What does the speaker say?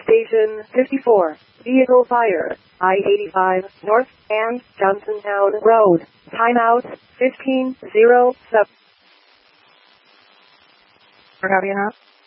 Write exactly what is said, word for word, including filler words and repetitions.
Station fifty-four. Vehicle fire. I eighty-five North and Johnsontown Road. Timeout fifteen oh seven. How do you have?